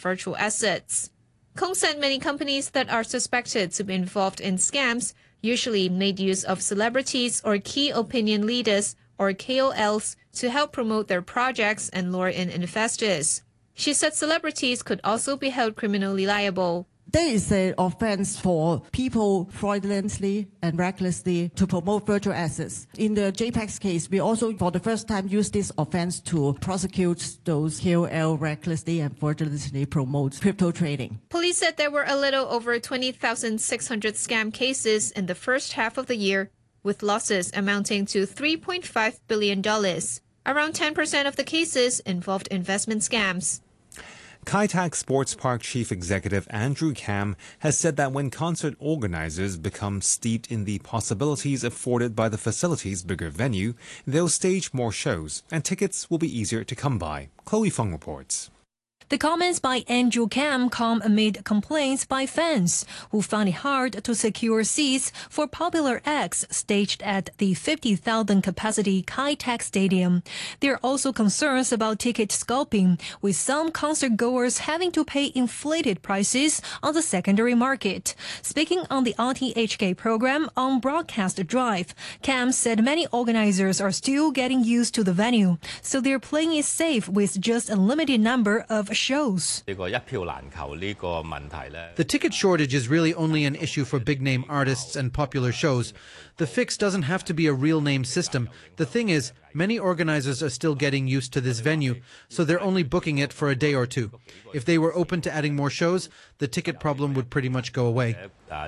virtual assets. Kong said many companies that are suspected to be involved in scams usually made use of celebrities or key opinion leaders or KOLs to help promote their projects and lure in investors. She said celebrities could also be held criminally liable. There is an offense for people fraudulently and recklessly to promote virtual assets. In the JPEX case, we also, for the first time, used this offense to prosecute those KOL recklessly and fraudulently promote crypto trading. Police said there were a little over 20,600 scam cases in the first half of the year, with losses amounting to $3.5 billion. Around 10% of the cases involved investment scams. Kai Tak Sports Park Chief Executive Andrew Kam has said that when concert organizers become steeped in the possibilities afforded by the facility's bigger venue, they'll stage more shows and tickets will be easier to come by. Chloe Fung reports. The comments by Andrew Kam come amid complaints by fans who found it hard to secure seats for popular acts staged at the 50,000 capacity Kai Tak Stadium. There are also concerns about ticket scalping, with some concert goers having to pay inflated prices on the secondary market. Speaking on the RTHK program on Broadcast Drive, Kam said many organizers are still getting used to the venue, so they're playing it safe with just a limited number of shows. The ticket shortage is really only an issue for big-name artists and popular shows. The fix doesn't have to be a real-name system. The thing is, many organizers are still getting used to this venue, so they're only booking it for a day or two. If they were open to adding more shows, the ticket problem would pretty much go away.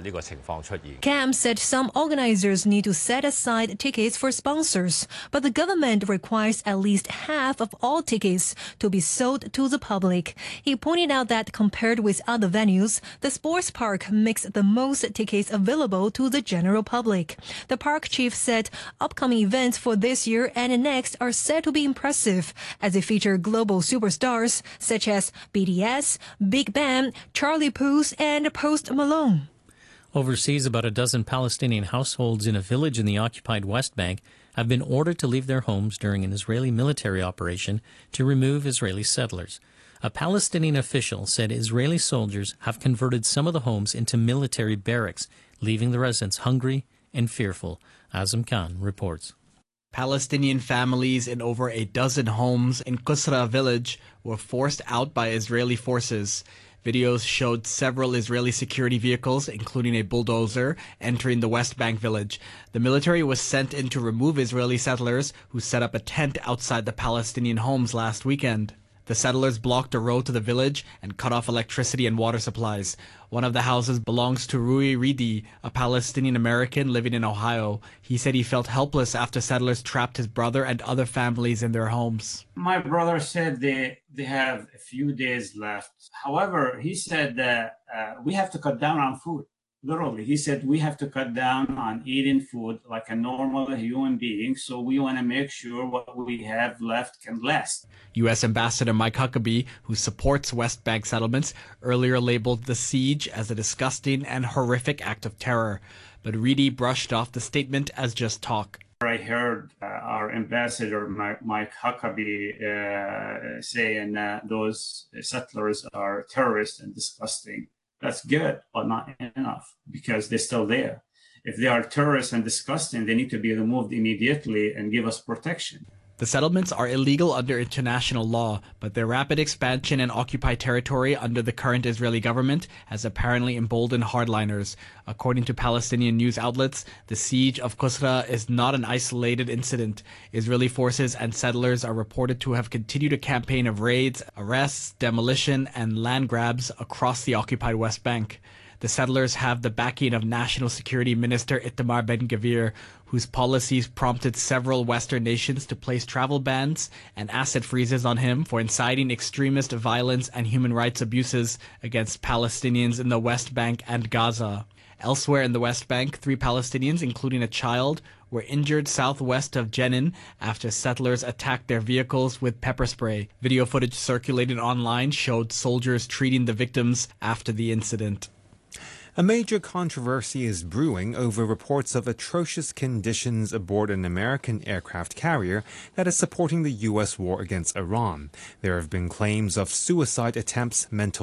Kam said some organizers need to set aside tickets for sponsors, but the government requires at least half of all tickets to be sold to the public. He pointed out that compared with other venues, the sports park makes the most tickets available to the general public. The park chief said upcoming events for this year and next are set to be impressive, as they feature global superstars such as BTS, Big Bang, Charlie Puth, and Post Malone. Overseas, about a dozen Palestinian households in a village in the occupied West Bank have been ordered to leave their homes during an Israeli military operation to remove Israeli settlers. A Palestinian official said Israeli soldiers have converted some of the homes into military barracks, leaving the residents hungry and fearful. Azam Khan reports. Palestinian families in over a dozen homes in Qusra village were forced out by Israeli forces. Videos showed several Israeli security vehicles, including a bulldozer, entering the West Bank village. The military was sent in to remove Israeli settlers who set up a tent outside the Palestinian homes last weekend. The settlers blocked a road to the village and cut off electricity and water supplies. One of the houses belongs to Rui Ridi, a Palestinian American living in Ohio. He said he felt helpless after settlers trapped his brother and other families in their homes. My brother said they have a few days left. However, he said that we have to cut down on food. Literally, he said we have to cut down on eating food like a normal human being, so we want to make sure what we have left can last. U.S. Ambassador Mike Huckabee, who supports West Bank settlements, earlier labeled the siege as a disgusting and horrific act of terror. But Reedy brushed off the statement as just talk. I heard our ambassador, Mike Huckabee, saying those settlers are terrorists and disgusting. That's good, but not enough, because they're still there. If they are terrorists and disgusting, they need to be removed immediately and give us protection. The settlements are illegal under international law, but their rapid expansion in occupied territory under the current Israeli government has apparently emboldened hardliners. According to Palestinian news outlets, the siege of Qusra is not an isolated incident. Israeli forces and settlers are reported to have continued a campaign of raids, arrests, demolition, and land grabs across the occupied West Bank. The settlers have the backing of National Security Minister Itamar Ben-Gvir, whose policies prompted several Western nations to place travel bans and asset freezes on him for inciting extremist violence and human rights abuses against Palestinians in the West Bank and Gaza. Elsewhere in the West Bank, 3 Palestinians, including a child, were injured southwest of Jenin after settlers attacked their vehicles with pepper spray. Video footage circulated online showed soldiers treating the victims after the incident. A major controversy is brewing over reports of atrocious conditions aboard an American aircraft carrier that is supporting the U.S. war against Iran. There have been claims of suicide attempts, mental